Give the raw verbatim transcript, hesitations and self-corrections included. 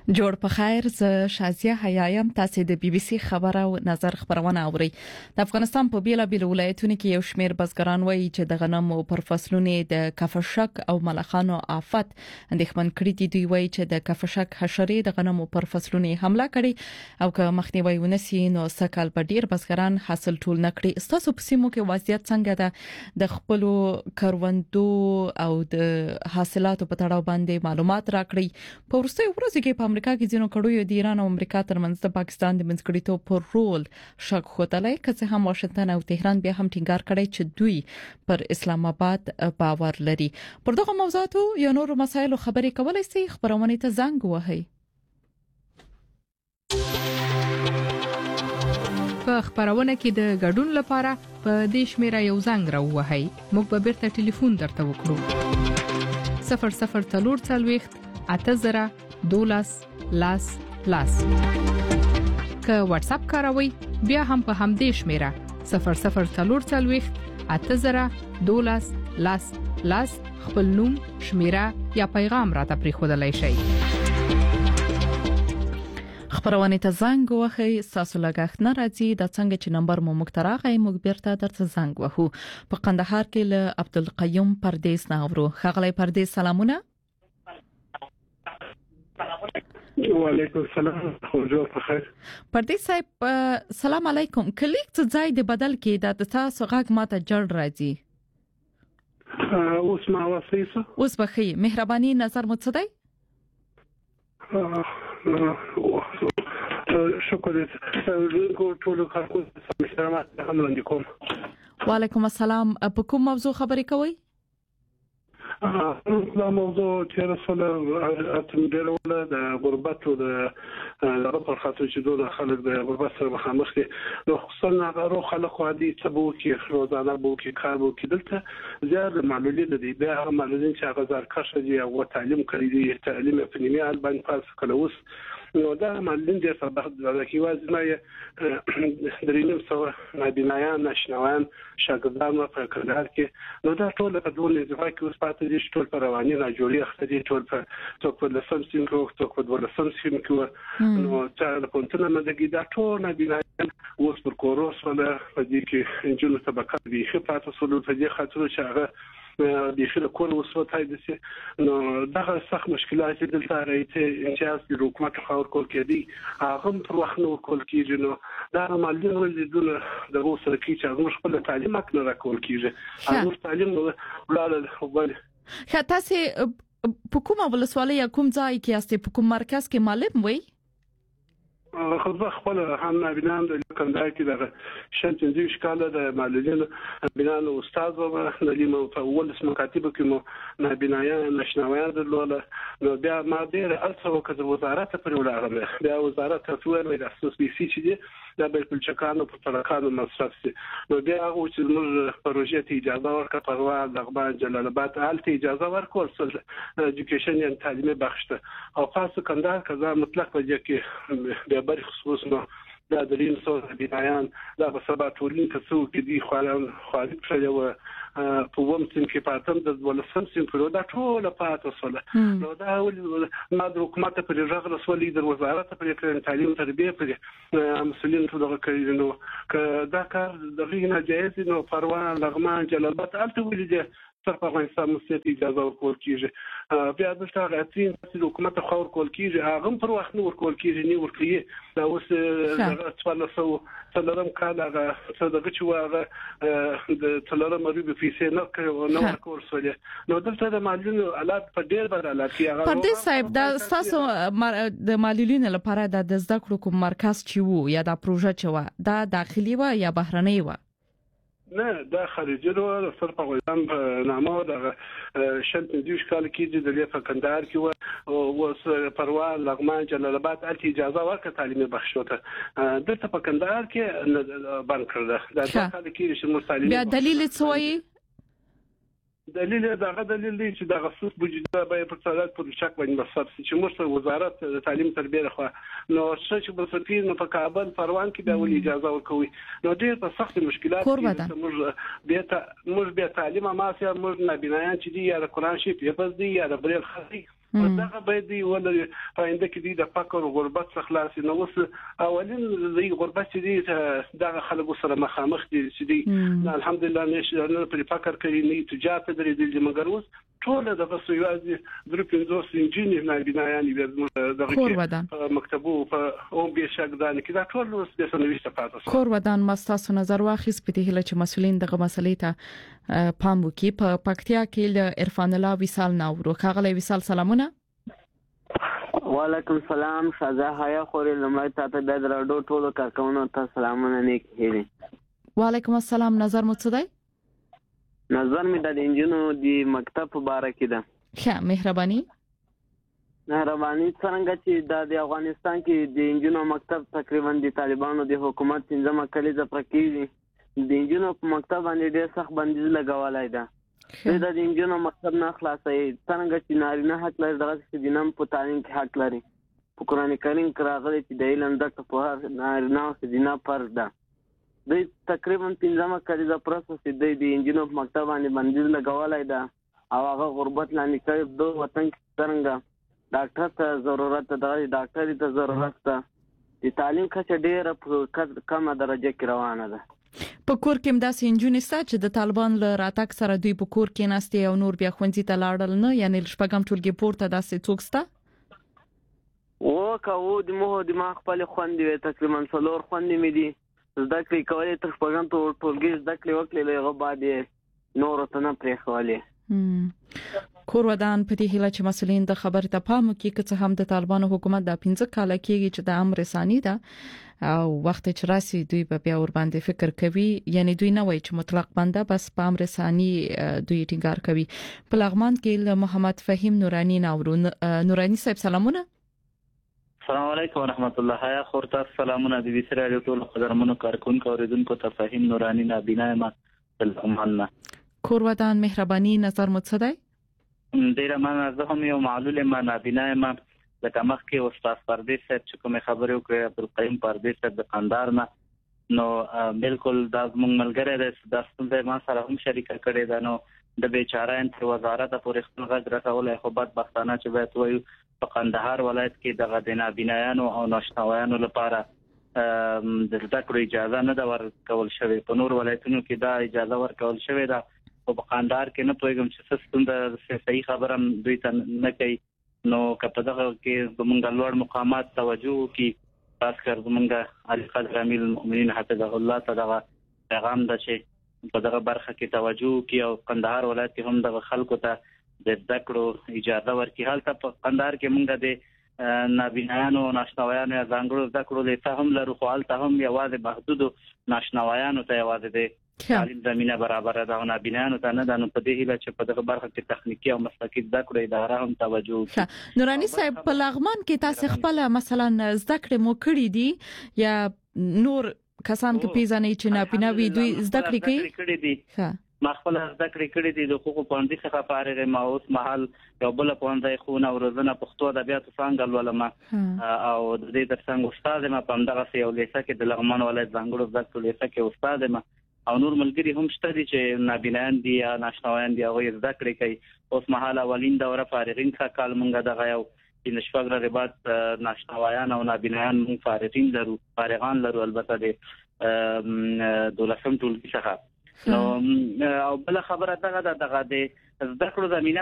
جوړ په خیر ز شازیه حیایم تاسو د بي بي سي خبره او نظر خبرونه اوري. د افغانستان په بیلا بیل ولایتونو کې یو شمېر بزګران وایي چې د غنمو پر فصلونو د کفشک او ملخانو آفت اندېښمن کړي دي. دوی وایي چې د کفشک حشرې د غنمو پر فصلونو حمله کړي او که مخنیوي ونسي نو سکهال په ډیر بزګران حاصل ټول نکړي. تاسو په سیمو کې وضعیت څنګه ده؟ د خپل کروندو او د حاصلاتو په تړاو باندې معلومات راکړي. په ورسته ورځ کې په امریکا کې ځینو کډویو د ایران او امریکا ترمنځ د پاکستان د منځګړیتوب پر رول شک خوتلای کڅ هم واشنگټن او تهران بیا هم ټینګار کړی چې دوی پر اسلام آباد باور لري. پر دغه موضوعاتو یا نور مسایلو خبرې کولای شي خبرونه ته زنګ وهي. په خبرونه کې د ګډون لپاره په دې شمیره یو زنګ راوهي. موږ به بیرته ټلیفون درته وکړو. صفر صفر تلور څلويخت اته زره دولس لاس لاس. که واتس اپ کاروي بیا هم په همدې شمیره صفر صفر تلور څلويخت اته زره دولس لاس لاس خپل نوم، شمیره یا پیغام راته پریښودلای شئ. خبرونه ته زنګ وهي. تاسو لګښت نه راځي د څنګه چې نمبر مو مختراغه موږ بیرته درته زنګ وهو. په قندهار کې له عبدالقیوم پردیس ناورو. خغلی پردیس سلامونه. وعلیکم السلام. خوجو په خیر. پردیس صاحب سلام علیکم. کلیک څه ځای د بدل کې د تاسو غږ ماته جوړ راځي. اوس ما واسیسه. اوس بخي مهرباني نظر مو څه دی؟ شکر دې ټول خلکو ته سلامات هم وړاندې کوم. وعلیکم السلام. په کوم موضوع خبرې کوئ؟ دا موضوع چې رسوله اتمدلونه د غربت او د هغه په خاطر چې دوه خلک د غربت سره مخامخ دي. نو خصوصا هغه خلک عادي تبو کې روزانه بو کې کار بو کې دلته زیات معلولین دي. بیا هغه معلولین چې هغه زارکښ دي او تعلیم کوي دي تعلیم په نیمه البان پاس کلوس. نو دا معلولین د سبق د کیواز نه درینم سو نابینایان نشنوان شاګردان په کندهار کې. نو دا ټول په دوه نظام کې اوس پاتې دي. ټول په رواني را جوړي اخته دي. ټول په ټول په لسم سیم کې ټول په ولسم سیم کې. نو چې د پونتنه مدګي دا ټول نابینایان اوس پر کوروس ولا په دې کې انجنونو طبقه دي خپل تاسو په دې خاطر چې هغه د شله کور وسوتای دي. نو دا سخت مشکلات دلته راځي چې د حکومت خاور کول کېدی هغه پر وخت نو کول کېږي. نو دا معلومه ولې د روس سره کې چې هغه خپل تعلیم اکل را کول کېږي. هغه تعلیم ولاله وبال. تاسو په کومه ولسوالۍ کوم ځای کې یاست؟ په کوم مرکز کې معلم وي؟ خو زه خپل هم نابینان د کندهار کې د شنځي شکاله د معلولین بنان استاد و د لیمو په ولس مکاتب کې مو نابینایان نشنوایان درلوله. نو بیا ما ډیر الڅو کده وزارت پر ولاغله. بیا وزارت تاسو د اساس بي سي چې دی د بل چکانو په ترکانو مصرف سي. نو بیا هغه چې موږ پروژې ته اجازه ورکړه پروا لغمان جلال آباد حالت اجازه ورکول سل ایجوکیشن یعنی تعلیم بخشته او خاص کندهار کزا مطلق وجه کې بری خصوص نو دا دریم سو بنایان دا په سبا ټولین کسو کې دی خالد خالد شوی و په ووم سیم کې پاتم د ولسم سیم په دا ټول پاتو سره. نو دا ما د حکومت په رغله سولې د وزارت په تعلیم تربیه په مسولین ټول دغه کوي. نو که دا کار دغه نه جایز نو پروا لغمان جلال آباد الته ولې تر په افغانستان مسته اجازه ورکول کیږي. بیا د شاغاتین د حکومت خور کول کیږي هغه پر وخت نور کول کیږي نه ورکړي. دا اوس څومره سو څلورم کال هغه څنګه چې واغه د څلورم مریض پیسې نه کوي نو ورکول سولې. نو دلته د معلولینو حالات په ډیر بد حالات کې هغه پردیس صاحب دا تاسو د معلولینو لپاره د زده کړو کوم مرکز چې وو یا دا پروژه چې و دا داخلي و یا بهرنۍ و؟ نه دا خارجي ورو سر په غوښتن په نامه د شنځي شکل کې د لیفه کندهار کې و او پروا لغمان جلال آباد الته اجازه ورکړه تعلیم بخښوته. دلته په کندهار کې بند کړل. دا ځکه کې چې مستعلم بیا دلیل څه وایي؟ دلیل دغه دلیل دی چې د غصوص بودجه به په څلات پر شک باندې مصرف چې موږ وزارت تعلیم تربیه خو نو چې په سفیر نو په کابل پروان کې به ولې اجازه ورکوي. نو ډېر په سخت مشکلات کې موږ بیا ته موږ بیا تعلیم ماسه موږ نابینایان چې دی یا د قران شریف په دې یا د بریل خطي دغه به دی ول پاینده کې د فقر او غربت څخه خلاص نه وس اولین د غربت چې دغه خلکو سره مخامخ دي چې دي الحمدلله نشه په فقر کې نه تجارت درې دي مګر اوس ټول د غسویازي درو پنځوس انجینیر نه بنایانې دغه مکتبو په او به شک دان کې دا ټول اوس د سنويسته پاتې کور ودان مستاسو نظر واخیس په دې چې مسولین دغه مسلې ته پام وکړي په پکتیا کې ل عرفان الله وصال ناورو کاغله وصال سلامونه وعلیکم السلام شازا حیا خوري لمړی تاسو د راډیو ټولو کارکونو ته سلامونه نیک هیلي وعلیکم السلام نظر متصدی نظر می د انجینو دی مکتب په اړه کې ده ښه مهرباني مهرباني څنګه چې د افغانستان کې د انجینو مکتب تقریبا د طالبانو د حکومت څنګه کلیزه پرکېږي د انجینو په مکتب باندې ډېر سخت بندیز لګولای ده د انجینو مکتب نه خلاصي څنګه چې نارینه حق لري دغه چې دینم په تعلیم کې حق لري په قران کریم کې راغلي چې د علم د په نارینه او دینه پر ده د تقریبا پنځمه کلیزه پروسس د دې انجینو په مکتب باندې بندیز لګولای ده او هغه غربت لاندې کوي د وطن څنګه ډاکټر ته ضرورت ده ډاکټر ته ضرورت ده د تعلیم کچه ډېره کمه درجه کې روانه ده په کور کې مداسې انجونې ستا چې د طالبان له راتګ سره دوی په کور کې ناستي او نور بیا ښوونځي ته لاړل نه یعنی شپږم ټولګي پورته داسې څوک ستا او کاو د مو د ما خپل خوندې تقریبا څلور خوندې مې دي زده کړې کولې تر شپږم ټولګي زده کړې وکړې له بعد نور ته نه پرې خولې کور ودان په دې هیله چې مسولین د خبر ته پام وکړي چې هم د طالبانو حکومت د پنځه کال کېږي چې د امر رساني ده او وخت چې راسي دوی په بیا ور باندې فکر کوي یعنی دوی نه وایي چې مطلق بنده بس په امر رساني دوی ټینګار کوي په لغمان کې له محمد فهیم نورانی ناورو نورانی صاحب سلامونه السلام علیکم ورحمت الله یا خورتا سلامونه د ویسر رادیو ټول قدرمنو کارکونکو اوریدونکو ته فهیم نورانی نابینا ما لغمان کور ودان مهرباني نظر متصدی ډیره مننه زه هم یو معلول ما نابینا ما لکه مخکې استاد پردیس صاحب چې کومه خبرې وکړه عبدالقیم پردیس صاحب د قندهار نه نو بالکل دا موږ ملګری د داستان ما سره هم شریک کړی دا نو د بیچاره انت وزارت پورې خپل غږ راکولای خو بد بختانه چې باید وایو په قندهار ولایت کې دغه د نابینایانو او ناشناویانو لپاره د زده کړو اجازه نه دا ورکول شوې په نور ولایتونو کې دا اجازه ورکول شوې ده او په قندهار کې نه پوهیږم چې څه ستونزه صحیح خبره دوی ته نه کوي نو کله دغه کې زمونږ لوړ مقامات توجه کوي خاص کر زمونږ علي قدر امیر المؤمنین حفظه الله تعالی پیغام ده چې په دغه برخه کې توجه کوي او قندهار ولایت کې هم دغه خلکو ته د زده کړو اجازه ورکړي حالت په قندهار کې مونږ د نابینایانو ناشناویانو یا ځانګړو زده کړو لته هم لرو خو حالت هم یوازې محدود ناشناویانو ته یوازې د تعلیم زمينه برابر ده او نابینایانو ته نه ده نو په دې هیله چې په دغه برخه کې تخنیکی او مسلکي زده کړو اداره هم توجه وکړي نورانی صاحب په لغمان کې تاسو خپل مثلا زده کړې مو کړې دي یا نور کسان کې پیژنې چې نابیناوي دوی زده کړې کوي ها ما خپل زده کړې کړې دي د حقوقو پوهنځي څخه فارغ ما اوس مهال یو بل پوهنځي خو نو روزنه پښتو ادبیات څنګه ولما او د دې ترڅنګ استاد ما په دغه یو لیسه کې د لغمان ولایت ځانګړو زده کړو لیسه کې استاد ما او نور ملګری هم شته دي چې نابینان دي یا ناشناویان دي هغه زده کړې کوي اوس مهال اولین دوره فارغین څخه کال مونږ دغه یو د شپږ ربات ناشناویان او نابینان مونږ فارغین لرو فارغان لرو البته د دولسم ټولګي څخه نو او بل خبره دغه دغه د زده کړو زمينه